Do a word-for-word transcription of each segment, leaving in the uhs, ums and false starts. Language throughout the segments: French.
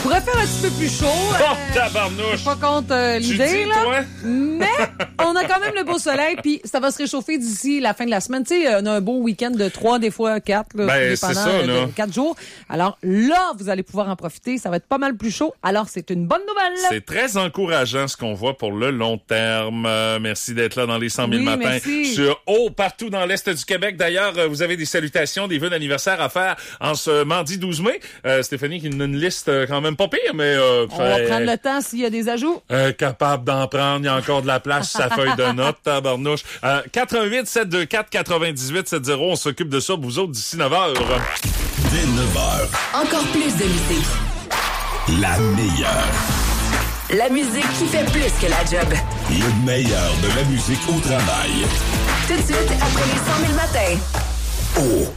pourrait faire un petit peu plus chaud. Oh, euh, tabarnouche! Je suis pas contre euh, Tu l'idée, dis, là. toi? Mais on a quand même le beau soleil, puis ça va se réchauffer d'ici la fin de la semaine. Tu sais, on a un beau week-end de trois, des fois quatre, là, Ben, dépendant, c'est ça, euh, là. de quatre jours. Alors là, vous allez pouvoir en profiter. Ça va être pas mal plus chaud. Alors, c'est une bonne nouvelle. C'est très encourageant ce qu'on voit pour le long terme. Euh, merci d'être là dans les cent mille Oui, matins. merci. Sur haut, partout dans l'Est du Québec. D'ailleurs, euh, vous avez des salutations, des vœux d'anniversaire à faire en ce mardi douze mai. Euh, Stéphanie qui nous donne une liste euh, quand même pas pire, mais... Euh, On va fait- prendre le temps s'il y a des ajouts. Euh, capable d'en prendre, il y a encore de la place sur sa feuille de notes, tabarnouche. Euh, quatre un huit sept deux quatre quatre-vingt-dix-huit soixante, on s'occupe de ça, vous autres, d'ici neuf heures. Dès neuf heures, Encore plus de musique. la meilleure. La musique qui fait plus que la job. Le meilleur de la musique au travail. Tout de suite, après les cent mille matins. Oh,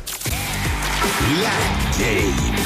la game.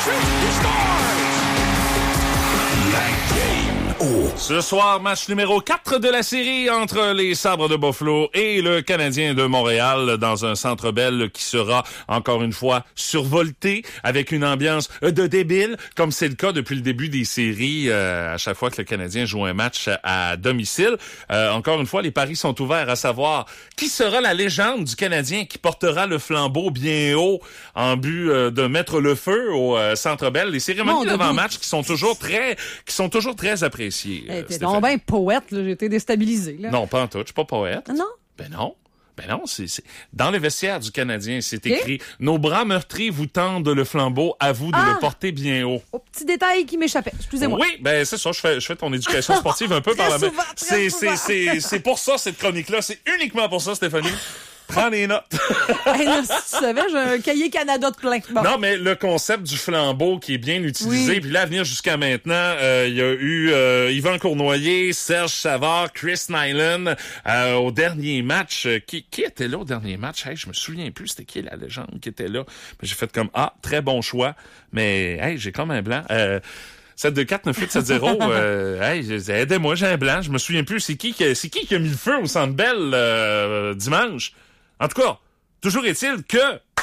La game. Oh, Ce soir, match numéro quatre de la série entre les Sabres de Buffalo et le Canadien de Montréal dans un Centre Bell qui sera encore une fois survolté avec une ambiance de débile, comme c'est le cas depuis le début des séries euh, à chaque fois que le Canadien joue un match à domicile. Euh, encore une fois, les paris sont ouverts à savoir qui sera la légende du Canadien qui portera le flambeau bien haut en but euh, de mettre le feu au euh, Centre Bell. Les cérémonies Mon d'avant-match qui sont toujours très qui sont toujours très appréciées. Hey, euh, T'es Stéphanie. donc bien poète, là. J'ai été déstabilisé, là. Non, pas en tout. Je suis pas poète. Ah non? Ben non. Ben non, c'est, c'est... Dans le vestiaire du Canadien, c'est Ok. écrit « Nos bras meurtris vous tendent le flambeau, à vous de Ah! le porter bien haut. Au petit détail qui m'échappait. » Excusez-moi. Oui, ben c'est ça, je fais, je fais ton éducation sportive un peu Très par la main. souvent, très C'est, c'est, souvent. c'est, c'est pour ça, cette chronique-là. C'est uniquement pour ça, Stéphanie. Prends les notes. Hey, là, si tu savais, j'ai un cahier Canada de plein. Bon. Non, mais le concept du flambeau qui est bien utilisé, Oui. puis là, à venir jusqu'à maintenant, euh, il y a eu euh, Yvan Cournoyer, Serge Savard, Chris Nyland euh, au dernier match. Euh, qui, qui était là au dernier match? Hey, je me souviens plus, c'était qui la légende qui était là? J'ai fait comme, ah, très bon choix, mais hey, j'ai comme un blanc. Euh, sept deux quatre neuf huit sept zéro, euh, hey, aidez-moi, j'ai un blanc. Je me souviens plus, c'est qui, qui c'est qui qui a mis le feu au Centre Bell euh, dimanche? En tout cas, toujours est-il que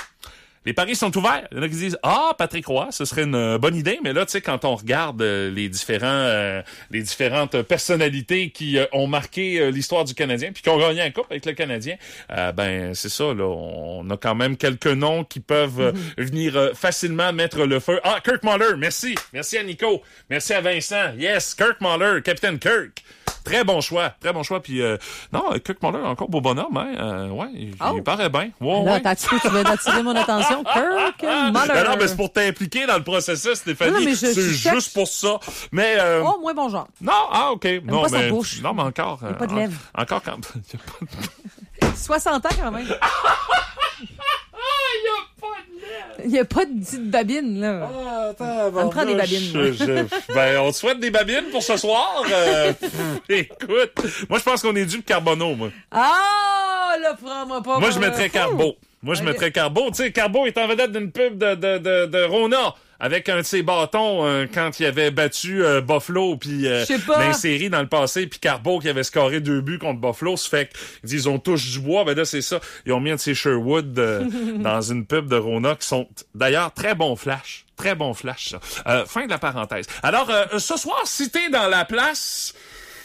les paris sont ouverts. Il y en a qui disent « Ah, Patrick Roy, ce serait une bonne idée. » Mais là, tu sais, quand on regarde euh, les différents, euh, les différentes personnalités qui euh, ont marqué euh, l'histoire du Canadien puis qui ont gagné un coupe avec le Canadien, euh, ben c'est ça, là. On a quand même quelques noms qui peuvent euh, venir euh, facilement mettre le feu. Ah, Kirk Muller, merci. Merci à Nico. Merci à Vincent. Yes, Kirk Muller, Capitaine Kirk. Très bon choix, très bon choix. Puis euh, non, Kirk Muller, encore beau bonhomme, hein. Euh, ouais, il, Oh. il paraît bien. Ouais, Là, ouais. t'as un petit peu, tu viens d'attirer mon attention. Kirk Muller. Ben non, mais c'est pour t'impliquer dans le processus, Stéphanie. Non, mais je- c'est je cherche. juste pour ça. Mais euh, Oh, moins bon genre. non, ah ok. Non, pas sa mais bouche. non, mais encore. Il y a pas de euh, lèvres. en- Encore quand. Il y a pas de- soixante ans, quand même. Ah, il y a pas de lèvres. Il n'y a pas de petite babine, là. Ah, Ça me prend des babines, moi. Je- je- ben, on te souhaite des babines pour ce soir. Euh, écoute, moi, je pense qu'on est dû pour Carbonneau, moi. Ah, là, prends-moi pas. Moi, je pour- mettrais Carbo. Moi, je Ok. mettrais Carbo. Tu sais, Carbo est en vedette d'une pub de, de, de, de Rona avec un de ses bâtons euh, quand il avait battu euh, Buffalo puis euh, Je sais pas. dans les séries dans le passé, puis Carbo qui avait scoré deux buts contre Buffalo. Ça fait qu'ils disent on touche du bois. Ben là, c'est ça. Ils ont mis un de ces Sherwood euh, dans une pub de Rona qui sont d'ailleurs très bons flash. Très bon flash, ça. Euh, fin de la parenthèse. Alors, euh, ce soir, si t'es dans la place...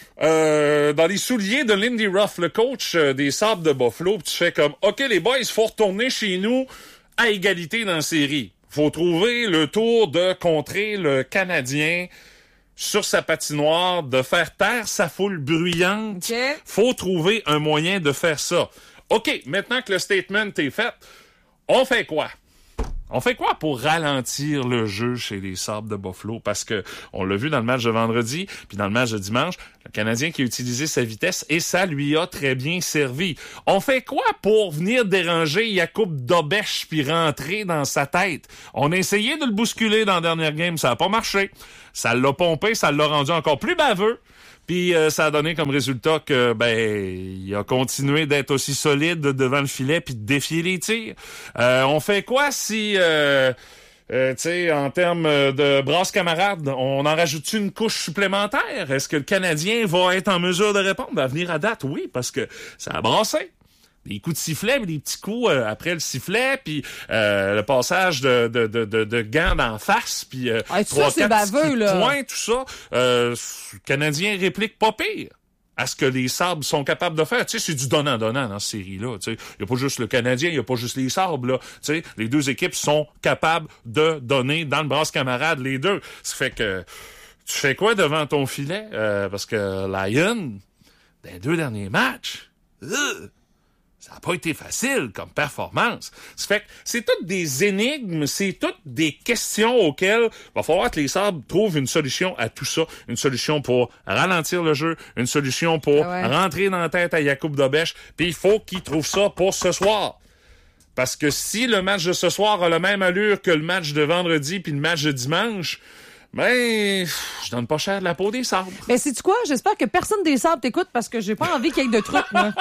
Euh, dans les souliers de Lindy Ruff, le coach euh, des Sabres de Buffalo, pis tu fais comme, OK, les boys, il faut retourner chez nous à égalité dans la série. Faut trouver le tour de contrer le Canadien sur sa patinoire, de faire taire sa foule bruyante. OK. Faut trouver un moyen de faire ça. OK, maintenant que le statement est fait, on fait quoi? On fait quoi pour ralentir le jeu chez les Sabres de Buffalo? Parce que on l'a vu dans le match de vendredi, puis dans le match de dimanche, le Canadien qui a utilisé sa vitesse et ça lui a très bien servi. On fait quoi pour venir déranger Jakub Dobeš puis rentrer dans sa tête? On a essayé de le bousculer dans la dernière game, ça a pas marché. Ça l'a pompé, ça l'a rendu encore plus baveux. Puis euh, ça a donné comme résultat que ben il a continué d'être aussi solide devant le filet puis de défier les tirs. Euh, on fait quoi si euh, euh, tu sais en termes de brasse camarade, on en rajoute une couche supplémentaire? Est-ce que le Canadien va être en mesure de répondre à venir à date? Oui, parce que ça a brassé. des coups de sifflet, mais des petits coups euh, après le sifflet, puis euh, le passage de de de de, de gants d'en face, puis euh, ah, trois ça, c'est quatre baveux, là. points, tout ça. Euh, le Canadien réplique pas pire à ce que les Sabres sont capables de faire. Tu sais, c'est du donnant-donnant dans cette série-là. Tu sais, il y a pas juste le Canadien, il y a pas juste les Sabres, là. Tu sais, les deux équipes sont capables de donner dans le brasse camarade, les deux. Ça fait que tu fais quoi devant ton filet? Euh, parce que Lion, dans les deux derniers matchs, euh, ça n'a pas été facile comme performance. Ça fait que c'est toutes des énigmes, c'est toutes des questions auxquelles il va falloir que les Sabres trouvent une solution à tout ça. Une solution pour ralentir le jeu, une solution pour ah ouais. rentrer dans la tête à Jakub Dobeš, puis il faut qu'ils trouvent ça pour ce soir. Parce que si le match de ce soir a la même allure que le match de vendredi puis le match de dimanche, ben, je donne pas cher de la peau des Sabres. Mais sais-tu quoi? J'espère que personne des Sabres t'écoute parce que j'ai pas envie qu'il y ait de trucs, moi.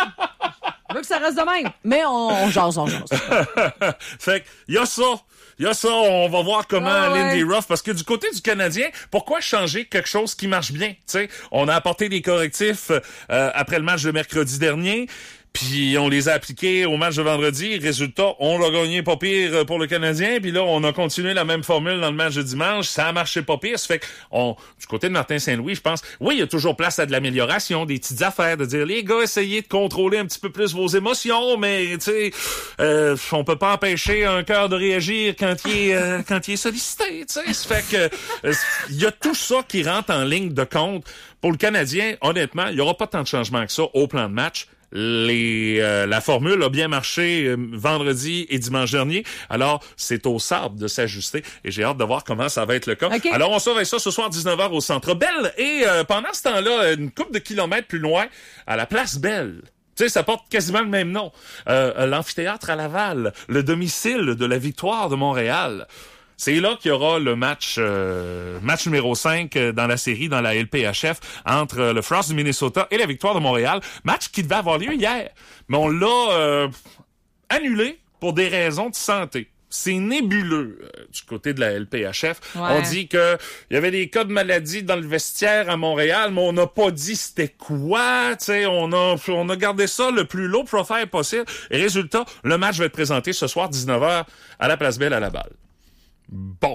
Je veux que ça reste de même. Mais on, on jase, on jase. Fait que, y a ça. Il y a ça, on va voir comment ah ouais. Lindy Ruff, parce que du côté du Canadien, pourquoi changer quelque chose qui marche bien? T'sais, on a apporté des correctifs euh, après le match de mercredi dernier. Puis on les a appliqués au match de vendredi. Résultat, on l'a gagné pas pire pour le Canadien. Puis là, on a continué la même formule dans le match de dimanche. Ça a marché pas pire. Ça fait que on, du côté de Martin Saint-Louis, je pense, oui, il y a toujours place à de l'amélioration, des petites affaires, de dire, les gars, essayez de contrôler un petit peu plus vos émotions, mais tu sais, euh, on peut pas empêcher un cœur de réagir quand il est, euh, quand il est sollicité. Tu sais, ça fait que euh, il y a tout ça qui rentre en ligne de compte. Pour le Canadien, honnêtement, il y aura pas tant de changements que ça au plan de match. Les, euh, la formule a bien marché euh, vendredi et dimanche dernier. Alors, c'est aux Sabres de s'ajuster et j'ai hâte de voir comment ça va être le cas. Okay. Alors, on surveille ça ce soir dix-neuf heures au Centre Bell et euh, pendant ce temps-là, une couple de kilomètres plus loin, à la Place Bell. Tu sais, ça porte quasiment le même nom. Euh, l'amphithéâtre à Laval, le domicile de la Victoire de Montréal. C'est là qu'il y aura le match euh, match numéro cinq dans la série, dans la L P H F, entre le Frost du Minnesota et la Victoire de Montréal. Match qui devait avoir lieu hier, mais on l'a euh, annulé pour des raisons de santé. C'est nébuleux euh, du côté de la L P H F. Ouais. On dit que il y avait des cas de maladie dans le vestiaire à Montréal, mais on n'a pas dit c'était quoi. Tu sais, on a on a gardé ça le plus low profile possible. Et résultat, le match va être présenté ce soir dix-neuf heures à la Place Belle à Laval. Bon.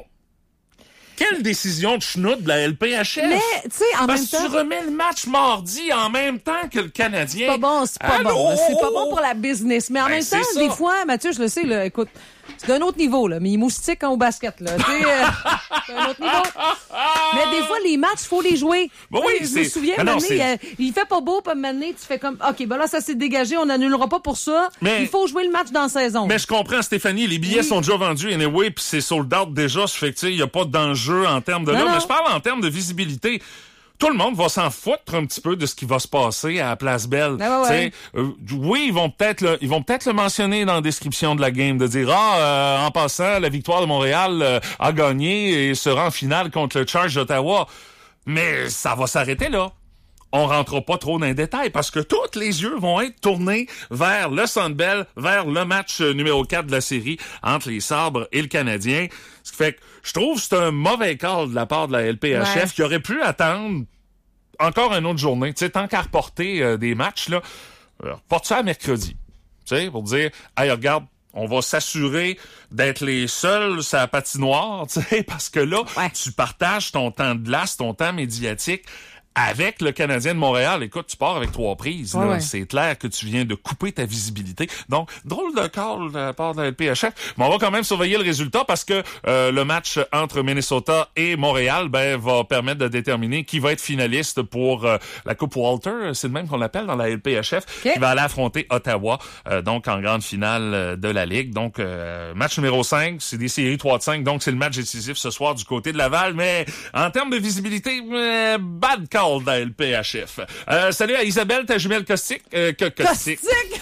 Quelle décision de chenoute de la L P H F! Mais, tu sais, en Parce même temps... que tu remets le match mardi en même temps que le Canadien. C'est pas bon, c'est pas Allô? bon. C'est pas bon pour la business. Mais en Ben, même temps, c'est des ça. fois, Mathieu, je le sais, là, écoute, c'est d'un autre niveau, là. Mais il moustique quand au basket, là. Tu sais, euh, c'est d'un autre niveau. Mais des fois, les matchs, faut les jouer. Ben Tu sais, oui, je c'est- me souviens, Ben un non, moment donné, c'est- euh, il fait pas beau, puis un moment donné, tu fais comme, OK, ben là, ça s'est dégagé, on n'annulera pas pour ça. Mais- Il faut jouer le match dans la saison. Mais je comprends, Stéphanie, les billets Oui. sont déjà vendus anyway, puis c'est sold out déjà, ça fait que tu sais, il y a pas d'enjeu en termes de Non, là, non. mais je parle en termes de visibilité. Tout le monde va s'en foutre un petit peu de ce qui va se passer à la Place Belle. Ah ouais, ouais. Tu sais, euh, oui, ils vont peut-être le, ils vont peut-être le mentionner dans la description de la game, de dire ah, euh, en passant, la Victoire de Montréal euh, a gagné et sera en finale contre le Charge d'Ottawa. Mais ça va s'arrêter là. On rentrera pas trop dans les détails parce que tous les yeux vont être tournés vers le Centre Bell, vers le match numéro quatre de la série entre les Sabres et le Canadien. Ce qui fait que je trouve que c'est un mauvais call de la part de la L P H F Ouais. qui aurait pu attendre encore une autre journée. Tu sais, tant qu'à reporter euh, des matchs, là, euh, reporte ça à mercredi. Tu sais, pour dire, hey, regarde, on va s'assurer d'être les seuls sur la patinoire, tu sais, parce que là, Ouais. tu partages ton temps de glace, ton temps médiatique avec le Canadien de Montréal. Écoute, tu pars avec trois prises. Ouais, là. ouais. C'est clair que tu viens de couper ta visibilité. Donc, drôle de call de la part de la L P H F. Mais on va quand même surveiller le résultat parce que euh, le match entre Minnesota et Montréal ben, va permettre de déterminer qui va être finaliste pour euh, la Coupe Walter. C'est le même qu'on l'appelle dans la L P H F. Okay. Qui va aller affronter Ottawa, euh, donc en grande finale euh, de la Ligue. Donc, euh, match numéro cinq, c'est des séries trois de cinq. Donc, c'est le match décisif ce soir du côté de Laval. Mais en termes de visibilité, euh, bad call de la L P H F. Euh, salut à Isabelle, ta jumelle caustique. Euh, que, caustique. Caustique!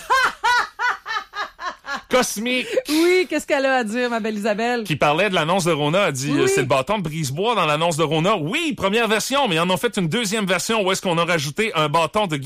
Cosmique. Oui, qu'est-ce qu'elle a à dire, ma belle Isabelle? Qui parlait de l'annonce de Rona, a dit Oui. euh, c'est le bâton de Brisebois dans l'annonce de Rona. Oui, première version, mais ils en ont fait une deuxième version où est-ce qu'on a rajouté un bâton de